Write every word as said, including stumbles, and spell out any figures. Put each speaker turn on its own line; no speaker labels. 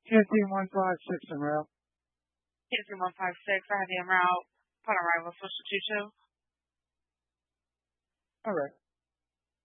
Canteen one five six en route.
Canteen one five six, I have you en route. Upon arrival, switch to two two.
All right.